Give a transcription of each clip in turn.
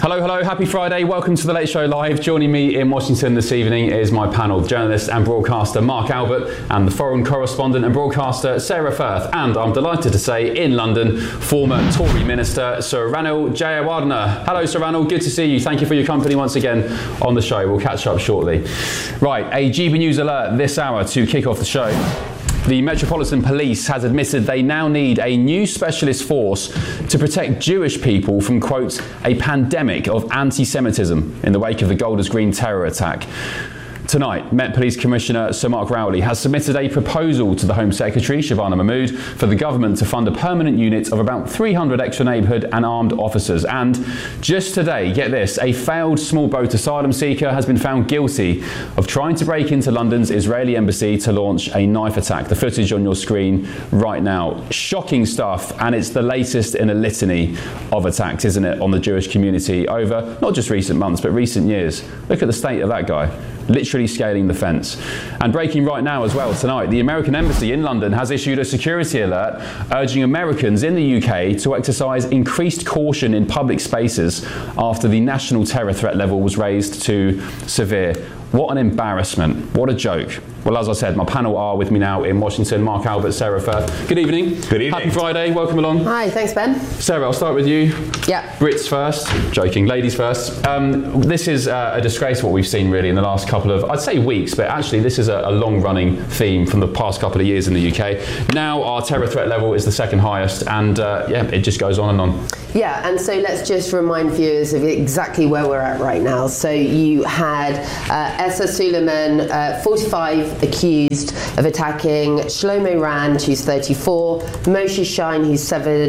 Hello, happy Friday. Welcome to The Late Show Live. Joining me in Washington this evening is my panel, journalist and broadcaster Mark Albert and the foreign correspondent and broadcaster Sarah Firth. And I'm delighted to say, in London, former Tory Minister Sir Ranil Jayawardena. Hello, Sir Ranil, good to see you. Thank you for your company once again on the show. We'll catch up shortly. Right, a GB News alert this hour to kick off the show. The Metropolitan Police has admitted they now need a new specialist force to protect Jewish people from, quote, a pandemic of anti-Semitism in the wake of the Golders Green terror attack. Tonight, Met Police Commissioner Sir Mark Rowley has submitted a proposal to the Home Secretary, Shabana Mahmood, for the government to fund a permanent unit of about 300 extra neighbourhood and armed officers. And just today, get this, a failed small boat asylum seeker has been found guilty of trying to break into London's Israeli embassy to launch a knife attack. The footage on your screen right now. Shocking stuff, and it's the latest in a litany of attacks, isn't it, on the Jewish community over not just recent months, but recent years. Look at the state of that guy. Literally scaling the fence. And breaking right now as well tonight, the American Embassy in London has issued a security alert urging Americans in the UK to exercise increased caution in public spaces after the national terror threat level was raised to severe. What an embarrassment. What a joke. Well, as I said, my panel are with me now in Washington, Mark Albert, Sarah Firth. Good evening. Good evening. Happy Friday. Welcome along. Hi, thanks, Ben. Sarah, I'll start with you. Yeah. Brits first. Joking. Ladies first. This is a disgrace what we've seen really in the last couple of, I'd say weeks, but actually this is a long-running theme from the past couple of years in the UK. Now our terror threat level is the second highest, and it just goes on and on. Yeah, and so let's just remind viewers of exactly where we're at right now. So you had Essa Suleiman, 45, accused of attacking Shlomo Rand, who's 34, Moshe Shine, who's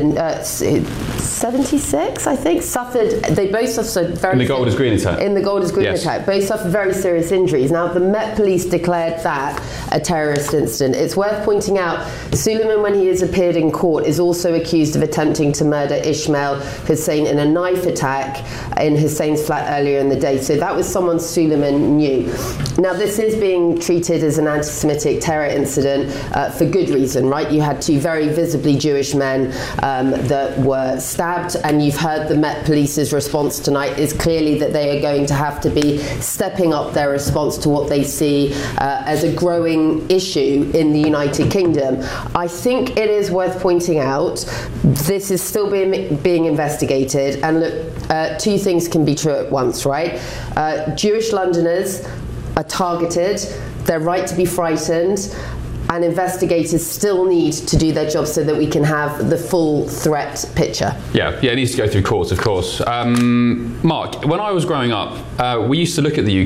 76, I think, they both suffered very... In the Golders Green attack. In the Golders Green attack. Both suffered very serious injuries. Now, the Met Police declared that a terrorist incident. It's worth pointing out, Suleiman, when he has appeared in court, is also accused of attempting to murder Ismail Hussein in a knife attack in Hussein's flat earlier in the day. So that was someone Suleiman knew. Now, this is being treated as an anti-Semitic terror incident for good reason, right? You had two very visibly Jewish men that were stabbed, and you've heard the Met Police's response tonight is clearly that they are going to have to be stepping up their response to what they see as a growing issue in the United Kingdom. I think it is worth pointing out this is still being investigated, and look, two things can be true at once, right? Jewish Londoners are targeted, they're right to be frightened, and investigators still need to do their job so that we can have the full threat picture. Yeah, it needs to go through courts, of course. Mark, when I was growing up, we used to look at the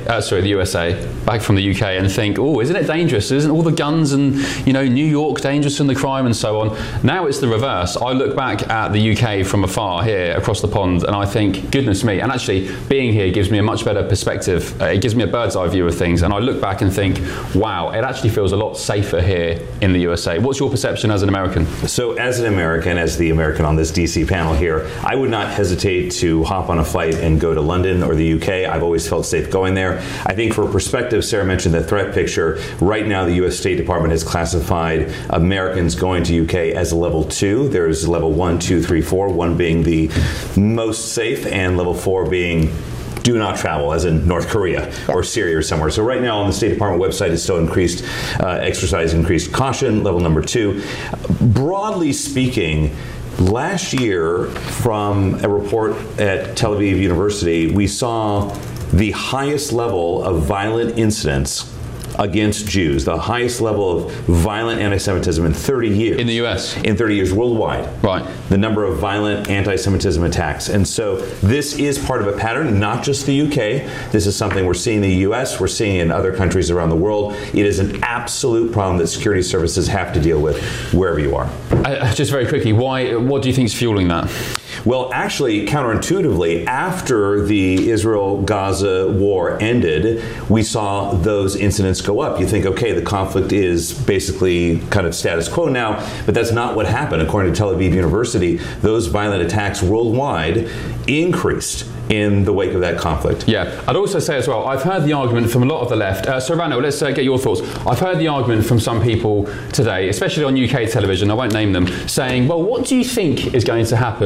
USA, back from the UK, and think, oh, isn't it dangerous? Isn't all the guns and, New York dangerous and the crime and so on? Now it's the reverse. I look back at the UK from afar here across the pond, and I think, goodness me, and actually being here gives me a much better perspective. It gives me a bird's eye view of things, and I look back and think, wow, it actually feels a lot safer here in the USA. What's your perception as an American? So as an American, as the American on this DC panel here, I would not hesitate to hop on a flight and go to London or the UK. I've always felt safe going there. I think for perspective, Sarah mentioned the threat picture. Right now, the US State Department has classified Americans going to UK as a level 2. There's level 1, 2, 3, 4, 1 being the most safe, and level 4 being do not travel, as in North Korea or Syria or somewhere. So right now on the State Department website is still exercise increased caution, level number 2. Broadly speaking, last year from a report at Tel Aviv University, we saw the highest level of violent incidents against Jews, the highest level of violent anti-Semitism in 30 years. In the US? In 30 years worldwide. Right. The number of violent anti-Semitism attacks. And so this is part of a pattern, not just the UK. This is something we're seeing in the US, we're seeing in other countries around the world. It is an absolute problem that security services have to deal with wherever you are. Just very quickly, what do you think is fueling that? Well, actually, counterintuitively, after the Israel-Gaza war ended, we saw those incidents go up. You think, okay, the conflict is basically kind of status quo now, but that's not what happened. According to Tel Aviv University, those violent attacks worldwide increased in the wake of that conflict. Yeah, I'd also say as well, I've heard the argument from a lot of the left. So Ranil, let's get your thoughts. I've heard the argument from some people today, especially on UK television, I won't name them, saying, well, what do you think is going to happen when you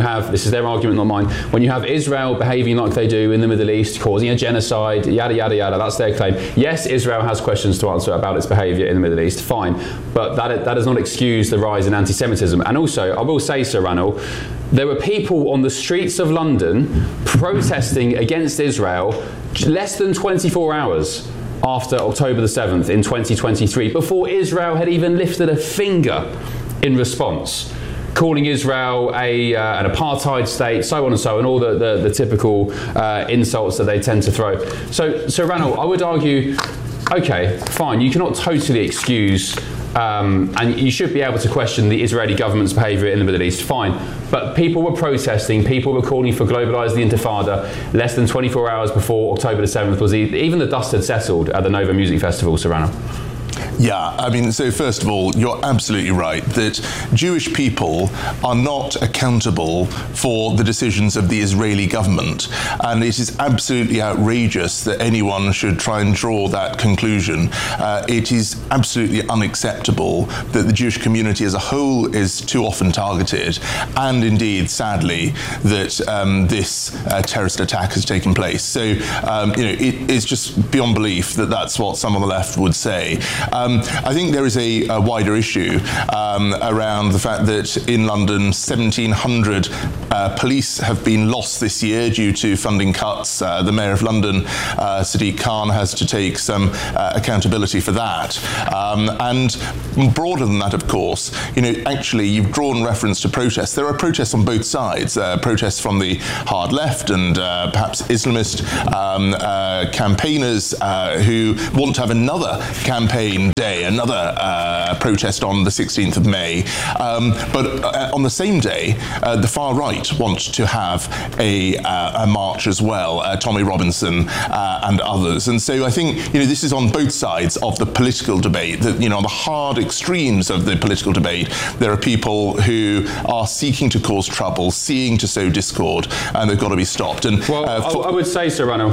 have, this is their argument, not mine, when you have Israel behaving like they do in the Middle East, causing a genocide, yada, yada, yada, that's their claim. Yes, Israel has questions to answer about its behaviour in the Middle East, fine, but that does not excuse the rise in anti-Semitism. And also, I will say, Sir Ranul, there were people on the streets of London protesting against Israel less than 24 hours after October the 7th in 2023, before Israel had even lifted a finger in response, calling Israel an apartheid state, so on and so on, all the typical insults that they tend to throw. So Ranul, I would argue, okay, fine, you cannot totally excuse and you should be able to question the Israeli government's behaviour in the Middle East, fine. But people were protesting, people were calling for Globalise the Intifada less than 24 hours before October the 7th was even the dust had settled at the Nova Music Festival, Sir Ranul. Yeah, I mean, so first of all, you're absolutely right that Jewish people are not accountable for the decisions of the Israeli government. And it is absolutely outrageous that anyone should try and draw that conclusion. It is absolutely unacceptable that the Jewish community as a whole is too often targeted. And indeed, sadly, that this terrorist attack has taken place. So, it is just beyond belief that that's what some on the left would say. I think there is a wider issue around the fact that in London 1,700 police have been lost this year due to funding cuts. The Mayor of London, Sadiq Khan, has to take some accountability for that. And broader than that, of course, actually you've drawn reference to protests. There are protests on both sides, protests from the hard left and perhaps Islamist campaigners who want to have another campaign day, another protest on the 16th of May. But on the same day, the far right want to have a march as well, Tommy Robinson and others. And so I think, this is on both sides of the political debate, that, on the hard extremes of the political debate, there are people who are seeking to cause trouble, seeking to sow discord, and they've got to be stopped. And I would say, Sir Ranul,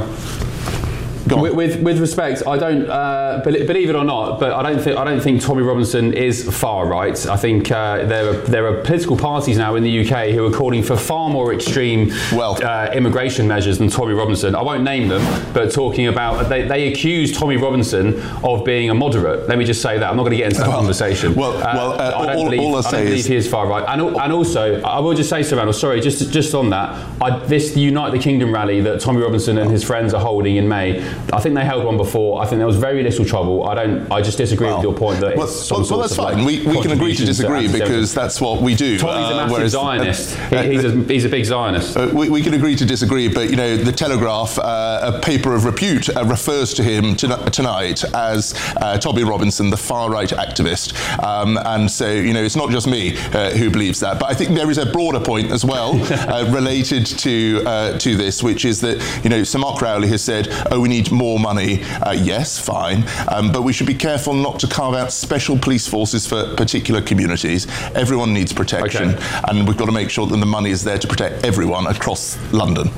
with respect, I don't believe it or not, but I don't think Tommy Robinson is far right. I think there are political parties now in the UK who are calling for far more extreme immigration measures than Tommy Robinson. I won't name them, but talking about they accuse Tommy Robinson of being a moderate. Let me just say that I'm not going to get into that conversation. I don't believe he is far right. And also, I will just say, Sir Ranul, sorry, just on that, this Unite the Kingdom rally that Tommy Robinson and his friends are holding in May, I think they held one before. I think there was very little trouble. I just disagree with your point that it's some sort that's of fine. We can agree to disagree because that's what we do. Tommy's a massive Zionist. He's a big Zionist. We can agree to disagree, but the Telegraph, a paper of repute, refers to him tonight as Tommy Robinson, the far right activist. And so it's not just me who believes that. But I think there is a broader point as well related to this, which is that Sir Mark Rowley has said, we need more money. Yes, fine, but we should be careful not to carve out special police forces for particular communities. Everyone needs protection, and we've got to make sure that the money is there to protect everyone across London.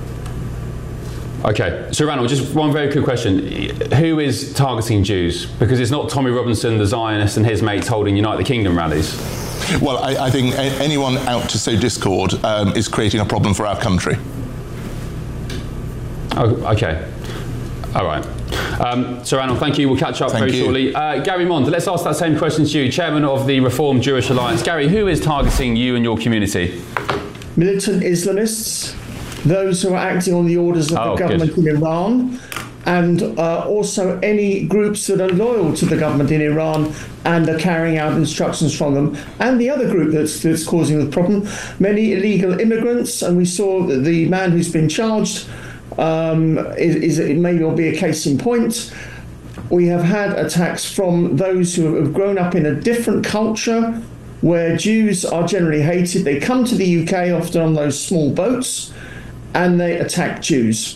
Okay, so Ranul, just one very quick question. Who is targeting Jews? Because it's not Tommy Robinson, the Zionist, and his mates holding Unite the Kingdom rallies. Well, I think anyone out to sow discord is creating a problem for our country. Oh, okay. All right. So Ranul, thank you. We'll catch up very shortly. Gary Mond, let's ask that same question to you, Chairman of the Reformed Jewish Alliance. Gary, who is targeting you and your community? Militant Islamists, those who are acting on the orders of the government in Iran, and also any groups that are loyal to the government in Iran and are carrying out instructions from them, and the other group that's causing the problem, many illegal immigrants. And we saw that the man who's been charged it may well be a case in point. We have had attacks from those who have grown up in a different culture where Jews are generally hated. They come to the UK often on those small boats and they attack Jews.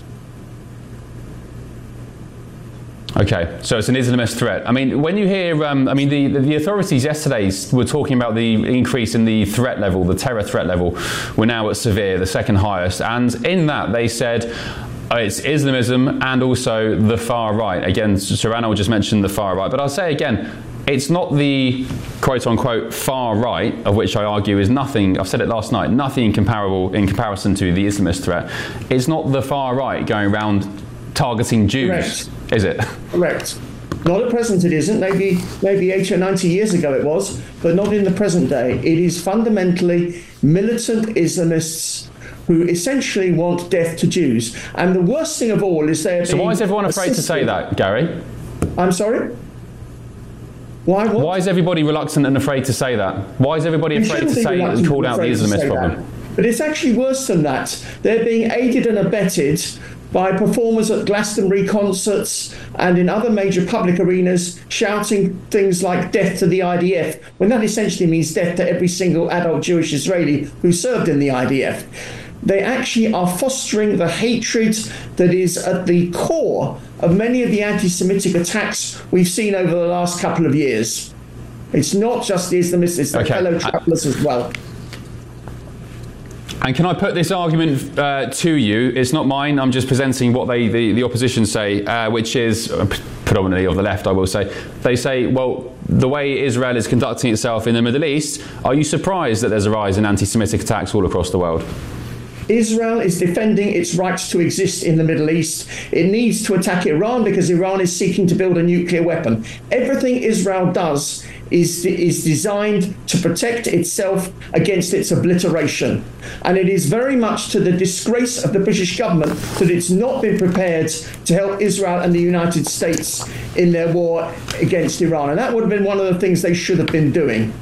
Okay, so it's an Islamist threat. I mean, when you hear, the authorities yesterday were talking about the increase in the threat level, the terror threat level. We're now at severe, the second highest. And in that, they said it's Islamism and also the far right. Again, Sir Ranul just mentioned the far right. But I'll say again, it's not the quote-unquote far right, of which I argue is nothing, I've said it last night, nothing comparable in comparison to the Islamist threat. It's not the far right going around targeting Jews, Correct. Is it? Correct. Not at present it isn't. Maybe 80 or 90 years ago it was, but not in the present day. It is fundamentally militant Islamists who essentially want death to Jews. And the worst thing of all is they're So why is everyone afraid to say that, Gary? I'm sorry? Why what? Why is everybody reluctant and afraid to say that? Why is everybody afraid to say and call out the Islamist problem? But it's actually worse than that. They're being aided and abetted by performers at Glastonbury concerts and in other major public arenas shouting things like death to the IDF, when that essentially means death to every single adult Jewish Israeli who served in the IDF. They actually are fostering the hatred that is at the core of many of the anti-Semitic attacks we've seen over the last couple of years. It's not just the Islamists, it's the fellow travelers as well. And can I put this argument to you? It's not mine. I'm just presenting what the opposition say, which is predominantly of the left, I will say. They say, well, the way Israel is conducting itself in the Middle East, are you surprised that there's a rise in anti-Semitic attacks all across the world? Israel is defending its rights to exist in the Middle East. It needs to attack Iran because Iran is seeking to build a nuclear weapon. Everything Israel does is designed to protect itself against its obliteration. And it is very much to the disgrace of the British government that it's not been prepared to help Israel and the United States in their war against Iran. And that would have been one of the things they should have been doing.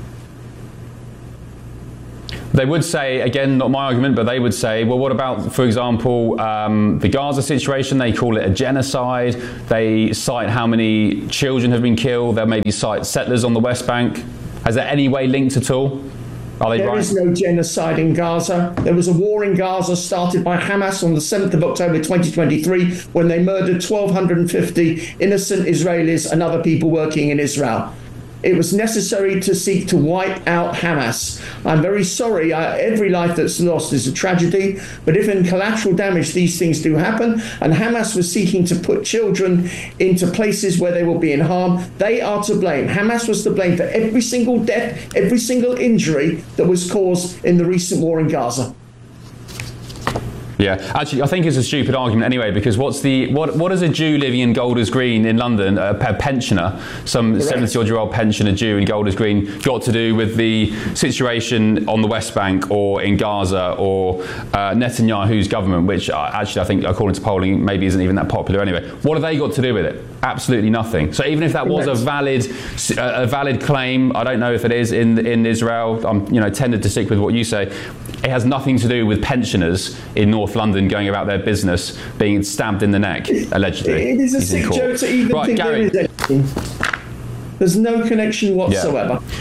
They would say, again, not my argument, but they would say, well, what about, for example, the Gaza situation? They call it a genocide. They cite how many children have been killed. They'll maybe cite settlers on the West Bank. Is there any way linked at all? Are they There right? is no genocide in Gaza. There was a war in Gaza started by Hamas on the 7th of October 2023 when they murdered 1,250 innocent Israelis and other people working in Israel. It was necessary to seek to wipe out Hamas. I'm very sorry. Every life that's lost is a tragedy. But if in collateral damage these things do happen, and Hamas was seeking to put children into places where they will be in harm, they are to blame. Hamas was to blame for every single death, every single injury that was caused in the recent war in Gaza. Yeah, actually, I think it's a stupid argument anyway, because what does a Jew living in Golders Green in London, a pensioner, some 70-odd-year-old pensioner Jew in Golders Green, got to do with the situation on the West Bank or in Gaza or Netanyahu's government, which actually I think, according to polling, maybe isn't even that popular anyway? What have they got to do with it? Absolutely nothing. So even if that was a valid claim, I don't know if it is in Israel. I'm tended to stick with what you say. It has nothing to do with pensioners in North London going about their business being stabbed in the neck, allegedly. It is a sick joke to even think there is anything. There's no connection whatsoever. Yeah.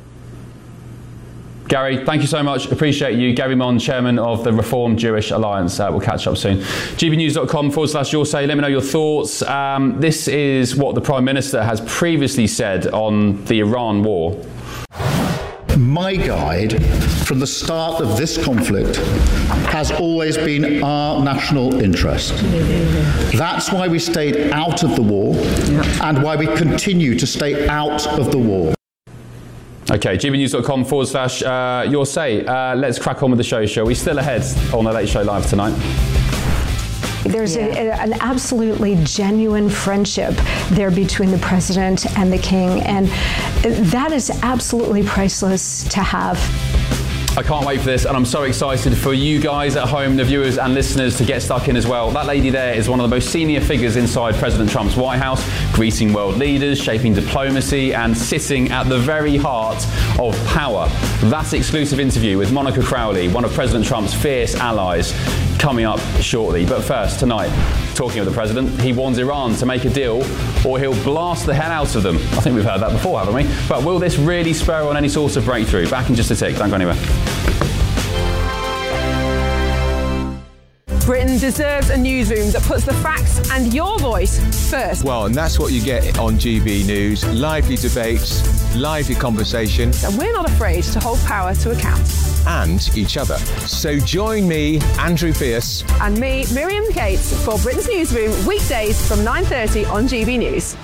Gary, thank you so much. Appreciate you. Gary Mon, chairman of the Reformed Jewish Alliance. We'll catch up soon. gbnews.com/yoursay. Let me know your thoughts. This is what the Prime Minister has previously said on the Iran war. My guide from the start of this conflict has always been our national interest. That's why we stayed out of the war and why we continue to stay out of the war. Okay, gbnews.com/yoursay. Let's crack on with the show, shall we? Still ahead on the Late Show Live tonight. There's an absolutely genuine friendship there between the president and the king, and that is absolutely priceless to have. I can't wait for this, and I'm so excited for you guys at home, the viewers and listeners, to get stuck in as well. That lady there is one of the most senior figures inside President Trump's White House, greeting world leaders, shaping diplomacy, and sitting at the very heart of power. That exclusive interview with Monica Crowley, one of President Trump's fierce allies, coming up shortly. But first, tonight, talking of the president, he warns Iran to make a deal or he'll blast the hell out of them. I think we've heard that before, haven't we? But will this really spur on any sort of breakthrough? Back in just a tick. Don't go anywhere. Britain deserves a newsroom that puts the facts and your voice first. Well, and that's what you get on GB News. Lively debates, lively conversation. And we're not afraid to hold power to account. And each other. So join me, Andrew Pierce. And me, Miriam Cates, for Britain's Newsroom, weekdays from 9:30 on GB News.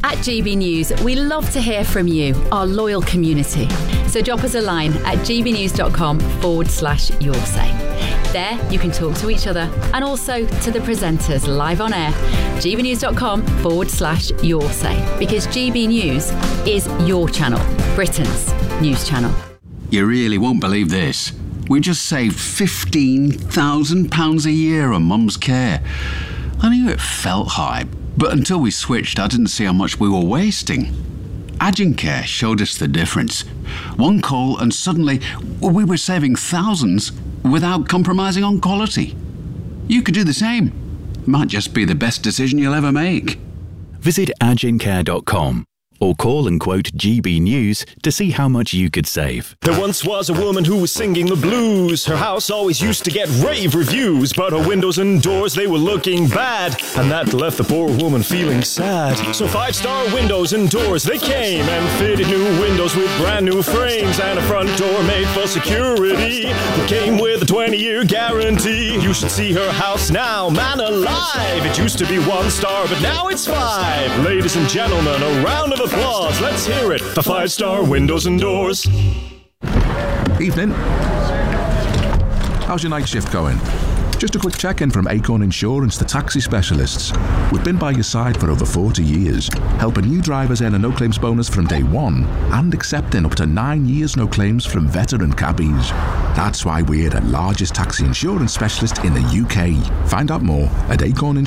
At GB News, we love to hear from you, our loyal community. So drop us a line at gbnews.com/your say. There, you can talk to each other and also to the presenters live on air. gbnews.com/your say. Because GB News is your channel, Britain's news channel. You really won't believe this. We just saved £15,000 a year on Mum's care. I knew it felt high, but until we switched, I didn't see how much we were wasting. Agincare showed us the difference. One call and suddenly we were saving thousands without compromising on quality. You could do the same. Might just be the best decision you'll ever make. Visit agincare.com or call and quote GB News to see how much you could save. There once was a woman who was singing the blues. Her house always used to get rave reviews, but her windows and doors, they were looking bad, and that left the poor woman feeling sad. So 5-star Windows and Doors, they came and fitted new windows with brand new frames and a front door made for security. It came with a 20-year guarantee. You should see her house now, man alive. It used to be 1 star, but now it's 5. Ladies and gentlemen, a round of applause. Let's hear it for 5-star Windows and Doors. Evening. How's your night shift going? Just a quick check-in from Acorn Insurance, the taxi specialists. We've been by your side for over 40 years, helping new drivers earn a no-claims bonus from day one and accepting up to 9 years no claims from veteran cabbies. That's why we're the largest taxi insurance specialist in the UK. Find out more at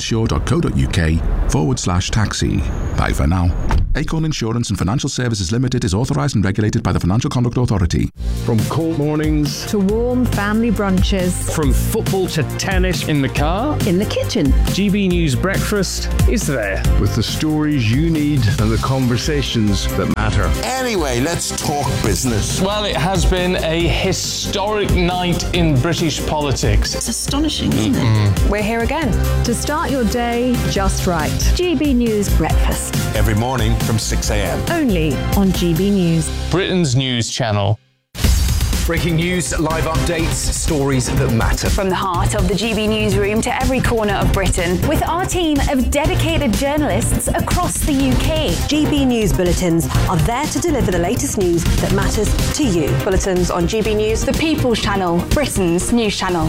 acorninsure.co.uk/taxi. Bye for now. Acorn Insurance and Financial Services Limited is authorised and regulated by the Financial Conduct Authority. From cold mornings to warm family brunches, from football to tennis, in the car, in the kitchen, GB News Breakfast is there with the stories you need and the conversations that matter. Anyway, let's talk business. Well, it has been a historic night in British politics. It's astonishing, isn't it? We're here again to start your day just right. GB News Breakfast. Every morning from 6 a.m. Only on GB News. Britain's news channel. Breaking news, live updates, stories that matter. From the heart of the GB newsroom to every corner of Britain, with our team of dedicated journalists across the UK. GB News Bulletins are there to deliver the latest news that matters to you. Bulletins on GB News, the People's Channel, Britain's news channel.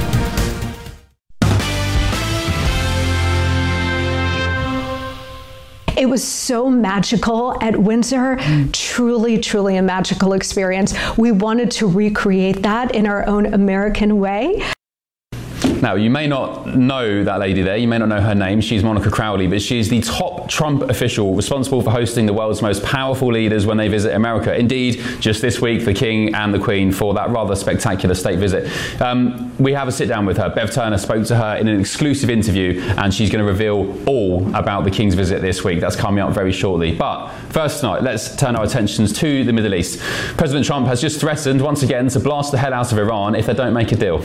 It was so magical at Windsor, truly, truly a magical experience. We wanted to recreate that in our own American way. Now, you may not know that lady there, you may not know her name, she's Monica Crowley, but she's the top Trump official responsible for hosting the world's most powerful leaders when they visit America. Indeed, just this week, the King and the Queen for that rather spectacular state visit. We have a sit down with her. Bev Turner spoke to her in an exclusive interview, and she's going to reveal all about the King's visit this week. That's coming up very shortly. But first tonight, let's turn our attentions to the Middle East. President Trump has just threatened once again to blast the hell out of Iran if they don't make a deal.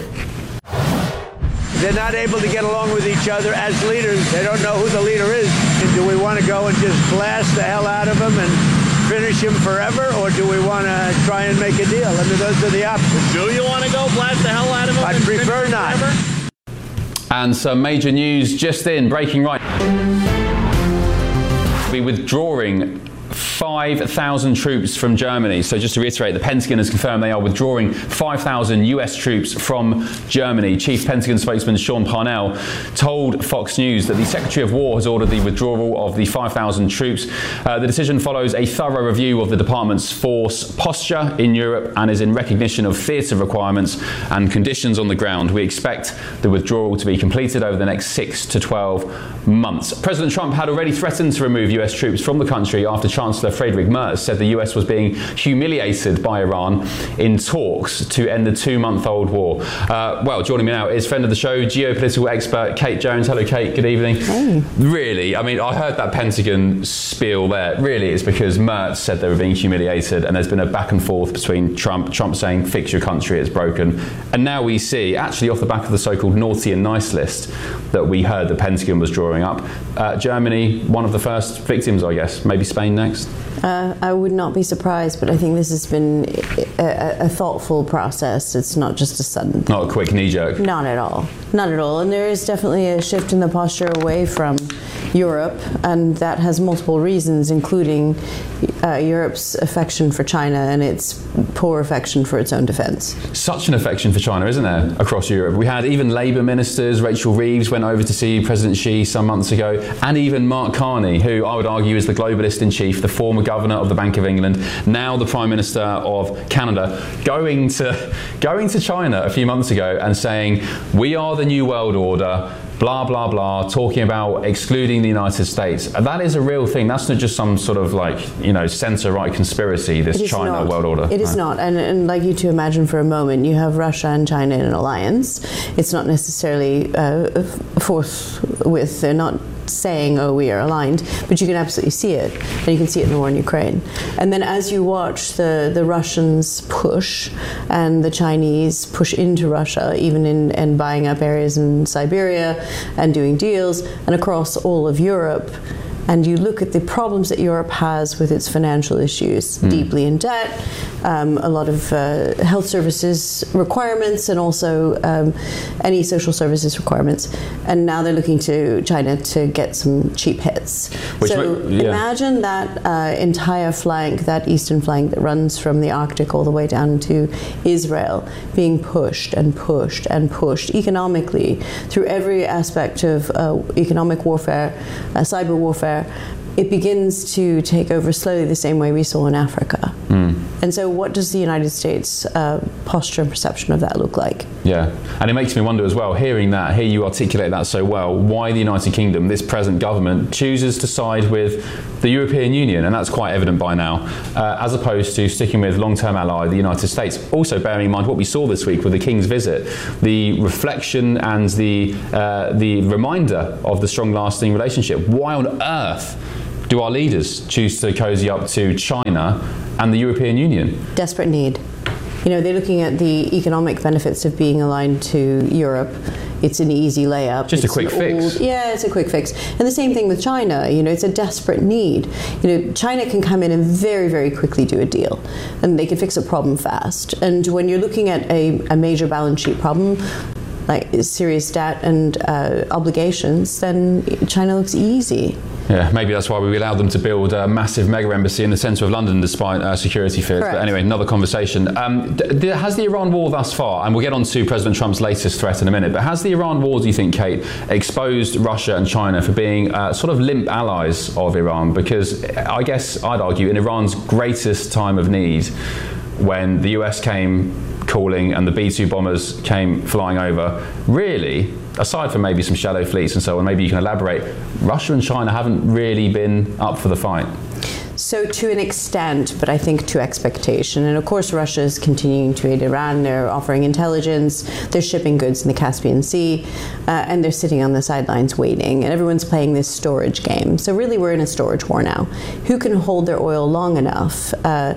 They're not able to get along with each other as leaders. They don't know who the leader is. Do we want to go and just blast the hell out of him and finish him forever, or do we want to try and make a deal? I mean, those are the options. Do you want to go blast the hell out of him? I'd prefer not. And some major news just in, breaking right. We'll be withdrawing 5,000 troops from Germany. So just to reiterate, the Pentagon has confirmed they are withdrawing 5,000 US troops from Germany. Chief Pentagon spokesman Sean Parnell told Fox News that the Secretary of War has ordered the withdrawal of the 5,000 troops. The decision follows a thorough review of the department's force posture in Europe and is in recognition of theatre requirements and conditions on the ground. We expect the withdrawal to be completed over the next 6 to 12 months. President Trump had already threatened to remove US troops from the country after Chancellor Friedrich Merz said the US was being humiliated by Iran in talks to end the 2-month-old war. Well, joining me now is friend of the show, geopolitical expert Kate Jones. Hello, Kate. Good evening. Hey. Really, I mean, I heard that Pentagon spiel there. Really, it's because Merz said they were being humiliated, and there's been a back and forth between Trump saying, fix your country, it's broken. And now we see, actually off the back of the so-called naughty and nice list that we heard the Pentagon was drawing up, Germany, one of the first victims, I guess. Maybe Spain next? I would not be surprised, but I think this has been a thoughtful process. It's not just a sudden thing. Not a quick knee-jerk. Not at all. Not at all. And there is definitely a shift in the posture away from Europe, and that has multiple reasons, including Europe's affection for China and its poor affection for its own defence. Such an affection for China, isn't there, across Europe? We had even Labour ministers, Rachel Reeves went over to see President Xi some months ago, and even Mark Carney, who I would argue is the globalist in chief, the former governor of the Bank of England, now the Prime Minister of Canada, going to China a few months ago and saying, we are the new world order, blah, blah, blah, talking about excluding the United States. That is a real thing. That's not just some sort of centre-right conformity, this China world order. It is not. And like you to imagine for a moment, you have Russia and China in an alliance. It's not necessarily forthwith. They're not saying, oh, we are aligned, but you can absolutely see it. And you can see it in the war in Ukraine. And then as you watch the Russians push and the Chinese push into Russia, even in buying up areas in Siberia and doing deals, and across all of Europe, and you look at the problems that Europe has with its financial issues, deeply in debt, a lot of health services requirements, and also any social services requirements. And now they're looking to China to get some cheap hits. Imagine that entire flank, that eastern flank that runs from the Arctic all the way down to Israel, being pushed and pushed and pushed economically through every aspect of economic warfare, cyber warfare. It begins to take over slowly the same way we saw in Africa. And so what does the United States posture and perception of that look like? Yeah, and it makes me wonder as well, hear you articulate that so well, why the United Kingdom, this present government, chooses to side with the European Union, and that's quite evident by now, as opposed to sticking with long-term ally, the United States. Also bearing in mind what we saw this week with the King's visit, the reflection and the reminder of the strong lasting relationship. Why on earth do our leaders choose to cozy up to China and the European Union? Desperate need. They're looking at the economic benefits of being aligned to Europe. It's an easy layup. Just a quick fix. It's a quick fix. And the same thing with China. It's a desperate need. China can come in and very, very quickly do a deal, and they can fix a problem fast. And when you're looking at a major balance sheet problem, like serious debt and obligations, then China looks easy. Yeah, maybe that's why we allowed them to build a massive mega embassy in the centre of London despite security fears. Correct. But anyway, another conversation. Has the Iran war thus far, and we'll get on to President Trump's latest threat in a minute, but has the Iran war, do you think, Kate, exposed Russia and China for being sort of limp allies of Iran? Because I guess I'd argue in Iran's greatest time of need, when the US came calling and the B-2 bombers came flying over, really, aside from maybe some shallow fleets and so on, maybe you can elaborate, Russia and China haven't really been up for the fight. So to an extent, but I think to expectation. And of course, Russia is continuing to aid Iran. They're offering intelligence, they're shipping goods in the Caspian Sea, and they're sitting on the sidelines waiting. And everyone's playing this storage game. So really, we're in a storage war now. Who can hold their oil long enough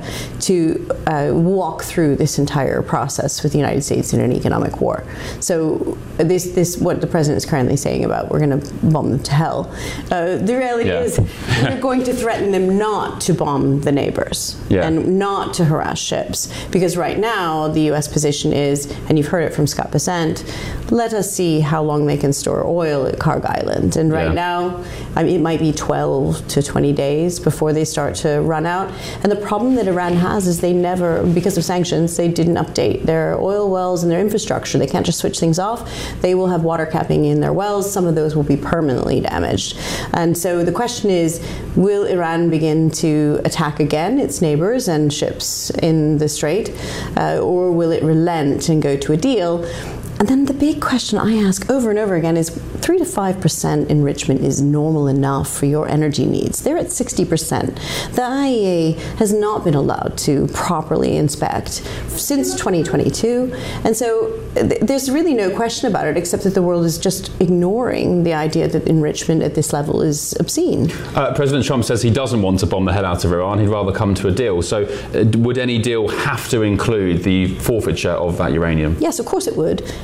to walk through this entire process with the United States in an economic war? So this what the president is currently saying about we're going to bomb them to hell. The reality is we're going to threaten them not to bomb the neighbors and not to harass ships, because right now the US position is, and you've heard it from Scott Bessent, let us see how long they can store oil at Kharg Island. And right now it might be 12 to 20 days before they start to run out. And the problem that Iran has is they never, because of sanctions, they didn't update their oil wells and their infrastructure. They can't just switch things off. They will have water capping in their wells. Some of those will be permanently damaged. And so the question is, will Iran begin to attack again its neighbors and ships in the Strait, or will it relent and go to a deal? And then the big question I ask over and over again is 3 to 5% enrichment is normal enough for your energy needs. They're at 60%. The IEA has not been allowed to properly inspect since 2022. And so there's really no question about it, except that the world is just ignoring the idea that enrichment at this level is obscene. President Trump says he doesn't want to bomb the hell out of Iran. He'd rather come to a deal. So would any deal have to include the forfeiture of that uranium? Yes, of course it would.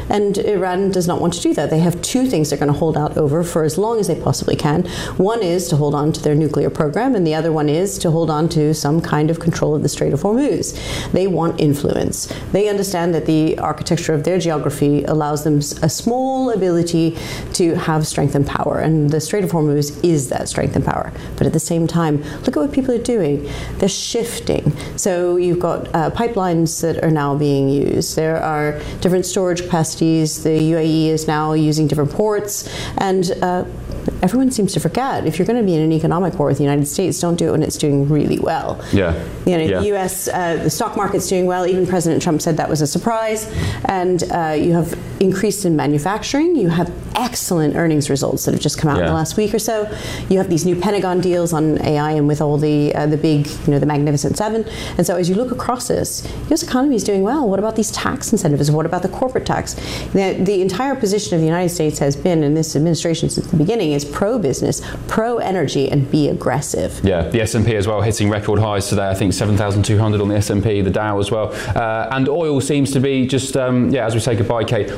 And Iran does not want to do that. They have two things they're going to hold out over for as long as they possibly can. One is to hold on to their nuclear program, and the other one is to hold on to some kind of control of the Strait of Hormuz. They want influence. They understand that the architecture of their geography allows them a small ability to have strength and power, and the Strait of Hormuz is that strength and power. But at the same time, look at what people are doing. They're shifting. So you've got pipelines that are now being used. There are different storage capacities. The UAE is now using different ports, and everyone seems to forget, if you're going to be in an economic war with the United States, don't do it when it's doing really well. Yeah. The US, the stock market's doing well. Even President Trump said that was a surprise. And you have increased in manufacturing. You have excellent earnings results that have just come out in the last week or so. You have these new Pentagon deals on AI and with all the big, the Magnificent Seven. And so as you look across this, the US economy is doing well. What about these tax incentives? What about the corporate tax? The entire position of the United States has been, in this administration since the beginning, is pro-business, pro-energy, and be aggressive. Yeah, the S&P as well hitting record highs today. I think 7,200 on the S&P, the Dow as well. And oil seems to be just, as we say goodbye, Kate,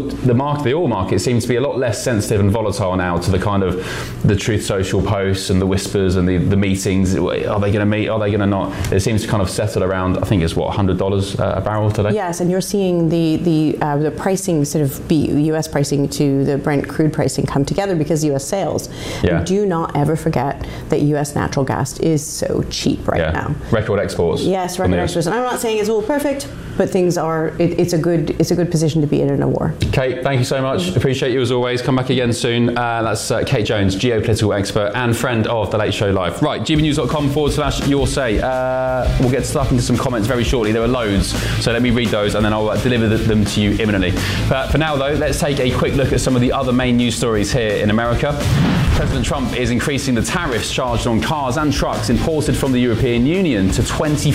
the oil market seems to be a lot less sensitive and volatile now to the kind of the Truth Social posts and the whispers and the meetings. Are they going to meet? Are they going to not? It seems to kind of settle around, I think it's $100 a barrel today? Yes, and you're seeing the pricing sort of US pricing to the Brent crude pricing come together because US sales. Yeah. And do not ever forget that US natural gas is so cheap right now. Record exports. Yes, record exports. And I'm not saying it's all perfect, but things are, it's a good position to be in a war. Kate, thank you so much. Appreciate you as always. Come back again soon. That's Kate Jones, geopolitical expert and friend of The Late Show Live. Right, gbnews.com/your say. We'll get stuck into some comments very shortly. There are loads, so let me read those and then I'll deliver them to you imminently. But for now though, let's take a quick look at some of the other main news stories here in America. President Trump is increasing the tariffs charged on cars and trucks imported from the European Union to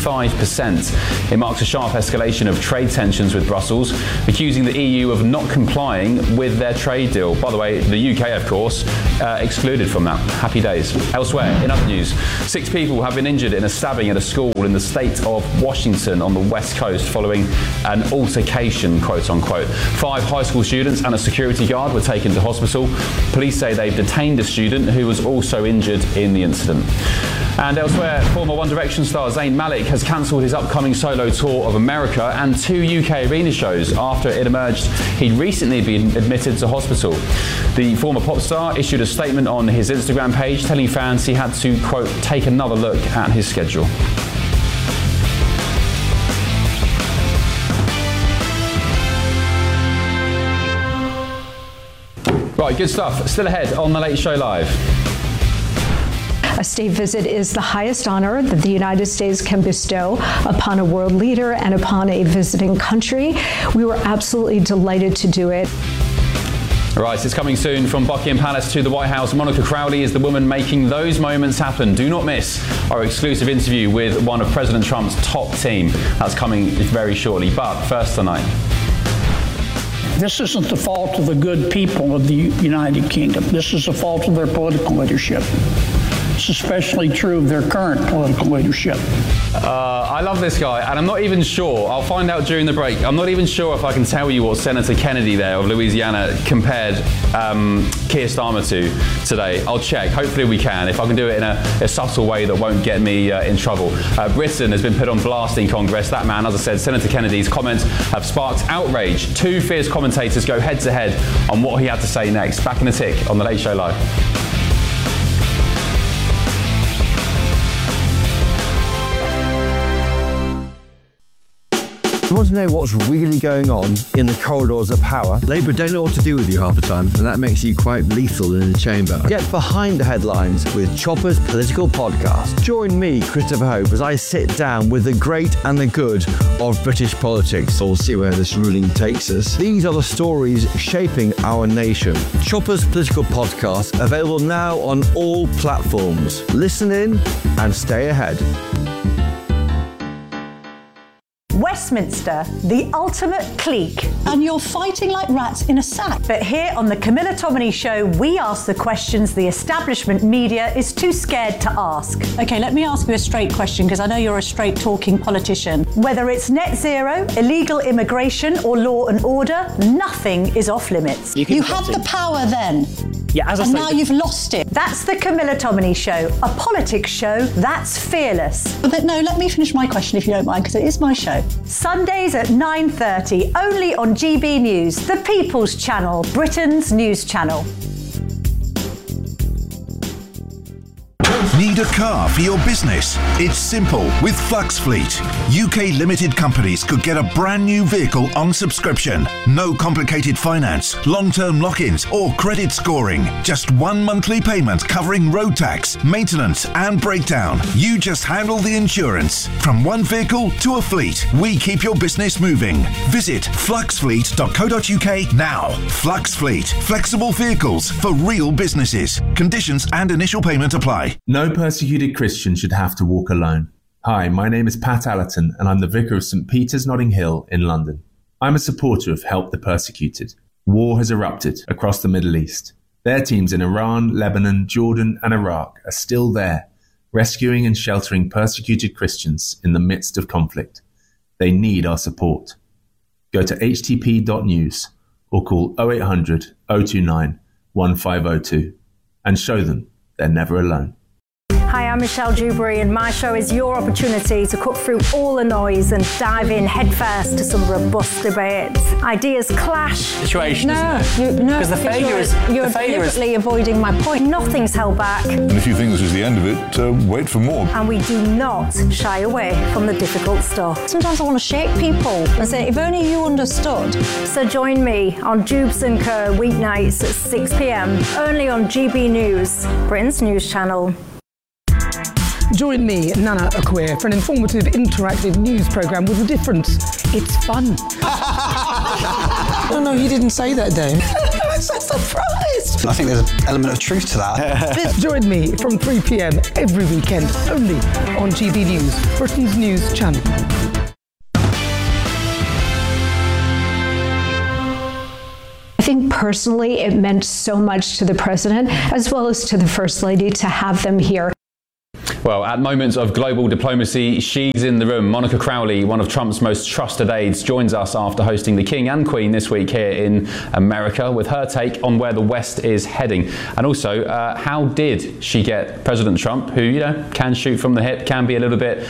25%. It marks a sharp escalation of trade tensions with Brussels, accusing the EU of not complying with their trade deal. By the way, the UK, of course, excluded from that. Happy days. Elsewhere, in other news, 6 people have been injured in a stabbing at a school in the state of Washington on the West Coast following an altercation, quote unquote. 5 high school students and a security guard were taken to hospital. Police say they've detained a student who was also injured in the incident. And elsewhere, former One Direction star Zayn Malik has cancelled his upcoming solo tour of America and 2 UK arena shows after it emerged he'd recently been admitted to hospital. The former pop star issued a statement on his Instagram page telling fans he had to, quote, take another look at his schedule. Right, good stuff. Still ahead on The Late Show Live. A state visit is the highest honor that the United States can bestow upon a world leader and upon a visiting country. We were absolutely delighted to do it. Right, it's coming soon. From Buckingham Palace to the White House, Monica Crowley is the woman making those moments happen. Do not miss our exclusive interview with one of President Trump's top team. That's coming very shortly. But first tonight. This isn't the fault of the good people of the United Kingdom. This is the fault of their political leadership. It's especially true of their current political leadership. I love this guy, and I'm not even sure, I'll find out during the break, I'm not even sure if I can tell you what Senator Kennedy there of Louisiana compared Keir Starmer to today. I'll check, hopefully we can, if I can do it in a subtle way that won't get me in trouble. Britain has been put on blast in Congress. That man, as I said, Senator Kennedy's comments have sparked outrage. 2 fierce commentators go head to head on what he had to say next. Back in a tick on The Late Show Live. You want to know what's really going on in the corridors of power? Labour don't know what to do with you half the time, and that makes you quite lethal in the chamber. Get behind the headlines with Chopper's Political Podcast. Join me, Christopher Hope, as I sit down with the great and the good of British politics. We'll see where this ruling takes us. These are the stories shaping our nation. Chopper's Political Podcast, available now on all platforms. Listen in and stay ahead. Westminster, the ultimate clique. And you're fighting like rats in a sack. But here on the Camilla Tominey Show, we ask the questions the establishment media is too scared to ask. Okay, let me ask you a straight question, because I know you're a straight-talking politician. Whether it's net zero, illegal immigration, or law and order, nothing is off limits. You had the power then. Yeah, as I and say, now you've lost it. That's the Camilla Tominey Show, a politics show that's fearless. But no, let me finish my question if you don't mind, because it is my show. Sundays at 9:30, only on GB News, the People's Channel, Britain's news channel. Need a car for your business? It's simple with Flux Fleet. UK limited companies could get a brand new vehicle on subscription. No complicated finance, long-term lock-ins or credit scoring. Just one monthly payment covering road tax, maintenance and breakdown. You just handle the insurance. From one vehicle to a fleet, we keep your business moving. Visit fluxfleet.co.uk now. Flux Fleet. Flexible vehicles for real businesses. Conditions and initial payment apply. No persecuted Christian should have to walk alone. Hi, my name is Pat Allerton and I'm the Vicar of St Peter's Notting Hill in London. I'm a supporter of Help the Persecuted. War has erupted across the Middle East. Their teams in Iran, Lebanon, Jordan and Iraq are still there, rescuing and sheltering persecuted Christians in the midst of conflict. They need our support. Go to htp.news or call 0800 029 1502 and show them they're never alone. Hi, I'm Michelle Dewberry, and my show is your opportunity to cut through all the noise and dive in headfirst to some robust debates. Ideas clash. Situation, Because the failure is you're deliberately avoiding my point. Nothing's held back. And if you think this is the end of it, wait for more. And we do not shy away from the difficult stuff. Sometimes I want to shake people and say, if only you understood. So join me on Jubes and Co. weeknights at 6 p.m. only on GB News, Britain's news channel. Join me, Nana Akwe, for an informative, interactive news programme with a difference. It's fun. No, you didn't say that, Dave. I'm so surprised. I think there's an element of truth to that. Join me from 3 p.m. every weekend, only on GB News, Britain's news channel. I think personally it meant so much to the president as well as to the First Lady to have them here. Well, at moments of global diplomacy, she's in the room. Monica Crowley, one of Trump's most trusted aides, joins us after hosting the King and Queen this week here in America with her take on where the West is heading. And also, how did she get President Trump, who, can shoot from the hip, can be a little bit,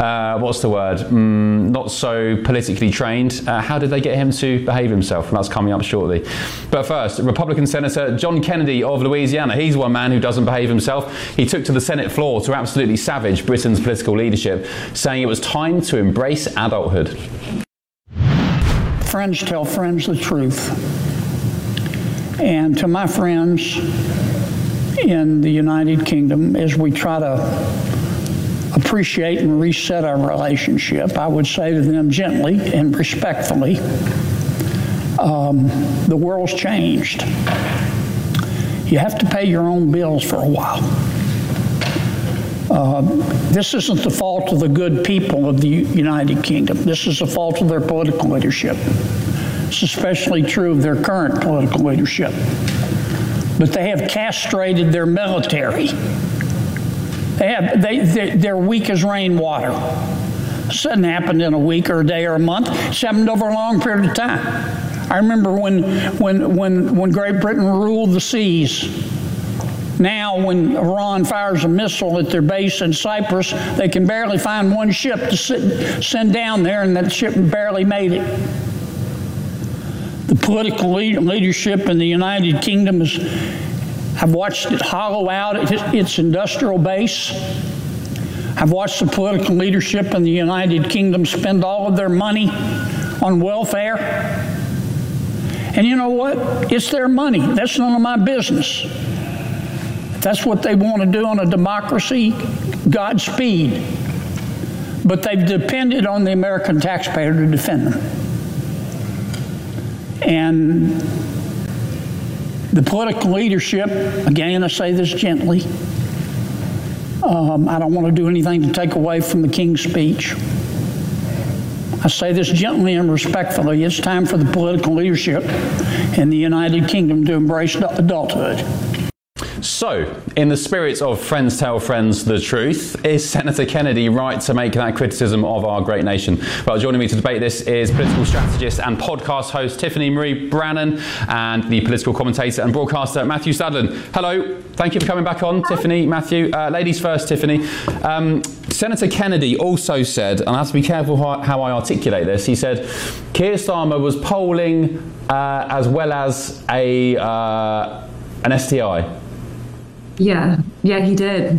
not so politically trained. How did they get him to behave himself? And that's coming up shortly. But first, Republican Senator John Kennedy of Louisiana. He's one man who doesn't behave himself. He took to the Senate floor to absolutely savage Britain's political leadership, saying it was time to embrace adulthood. Friends tell friends the truth. And to my friends in the United Kingdom, as we try to appreciate and reset our relationship, I would say to them gently and respectfully, the world's changed. You have to pay your own bills for a while. This isn't the fault of the good people of the United Kingdom. This is the fault of their political leadership. It's especially true of their current political leadership. But they have castrated their military. They're weak as rainwater. This doesn't happen in a week or a day or a month. It's happened over a long period of time. I remember when Great Britain ruled the seas. Now, when Iran fires a missile at their base in Cyprus, they can barely find one ship to send down there, and that ship barely made it. The political leadership in the United Kingdom I've watched it hollow out its industrial base. I've watched the political leadership in the United Kingdom spend all of their money on welfare. And you know what? It's their money. That's none of my business. If that's what they want to do on a democracy, Godspeed. But they've depended on the American taxpayer to defend them. And the political leadership, again, I say this gently, I don't want to do anything to take away from the King's speech. I say this gently and respectfully. It's time for the political leadership in the United Kingdom to embrace adulthood. So, in the spirit of friends tell friends the truth, is Senator Kennedy right to make that criticism of our great nation? Well, joining me to debate this is political strategist and podcast host Tiffany Marie Brannan and the political commentator and broadcaster Matthew Stadlen. Hello, thank you for coming back on, Tiffany, Matthew. Ladies first, Tiffany. Senator Kennedy also said, and I have to be careful how I articulate this, he said Keir Starmer was polling as well as an STI. Yeah, he did.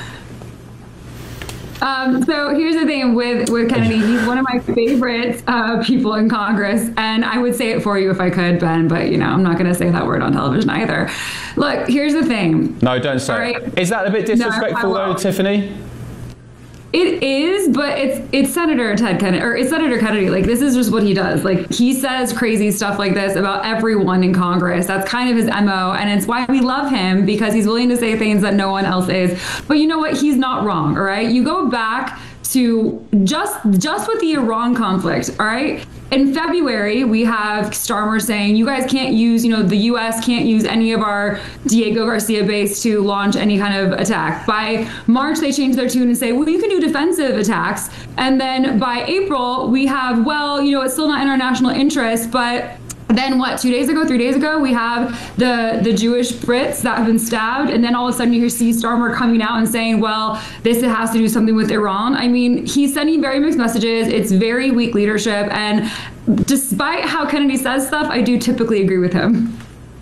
So here's the thing with Kennedy. He's one of my favorite people in Congress, and I would say it for you if I could, Ben, but I'm not going to say that word on television either. Look, here's the thing. No, don't say it. Is that a bit disrespectful though, Tiffany? It is, but it's Senator Ted Kennedy, or it's Senator Kennedy. Like, this is just what he does. Like, he says crazy stuff like this about everyone in Congress. That's kind of his MO, and it's why we love him, because he's willing to say things that no one else is. But you know what? He's not wrong, all right? You go back to just with the Iran conflict, all right? In February, we have Starmer saying, you guys can't use, the U.S. can't use any of our Diego Garcia base to launch any kind of attack. By March, they changed their tune and say, well, you can do defensive attacks. And then by April, we have, it's still not in our national interest, but then 3 days ago, we have the Jewish Brits that have been stabbed. And then all of a sudden you see Starmer coming out and saying, well, this has to do something with Iran. I mean, he's sending very mixed messages. It's very weak leadership. And despite how Kennedy says stuff, I do typically agree with him.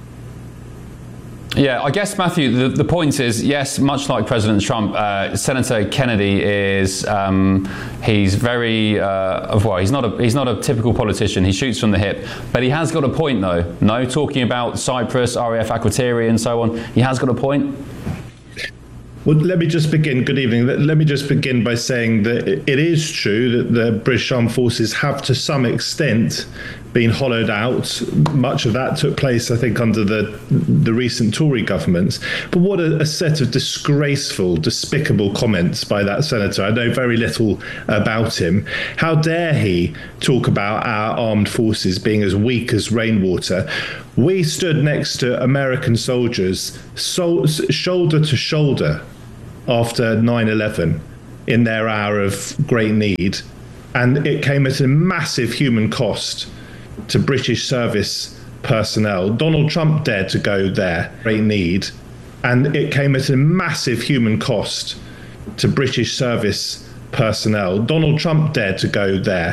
Yeah, I guess, Matthew, the point is, yes, much like President Trump, Senator Kennedy is, he's very, he's not a typical politician. He shoots from the hip. But he has got a point, though. No, talking about Cyprus, RAF Akrotiri and so on, he has got a point. Well, let me just begin. Good evening. Let me just begin by saying that it is true that the British Armed Forces have, to some extent, been hollowed out. Much of that took place, I think, under the recent Tory governments. But what a set of disgraceful, despicable comments by that senator. I know very little about him. How dare he talk about our armed forces being as weak as rainwater? We stood next to American soldiers, shoulder to shoulder, after 9/11 in their hour of great need. And it came at a massive human cost to British service personnel. Donald Trump dared to go there, great need. And it came at a massive human cost to British service personnel. Donald Trump dared to go there.